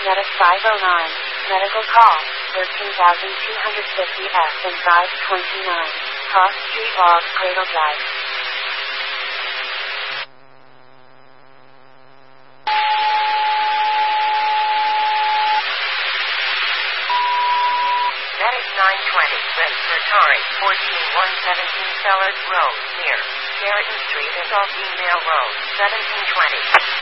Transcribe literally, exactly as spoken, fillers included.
Medic five oh nine. Medical call. thirteen thousand two hundred fifty F and five twenty-nine. Cross Street Log, Cradle Drive. Medic nine twenty, ready for Tari, fourteen one seventeen Sellers Road, near Sheridan Street and Off Email Road, seventeen twenty.